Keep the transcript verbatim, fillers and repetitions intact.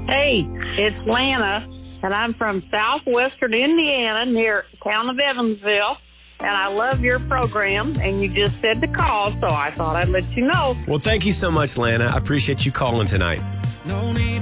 Hey, it's Lana, and I'm from southwestern Indiana near the town of Evansville. And I love your program, and you just said to call, so I thought I'd let you know. Well, thank you so much, Lana. I appreciate you calling tonight. No need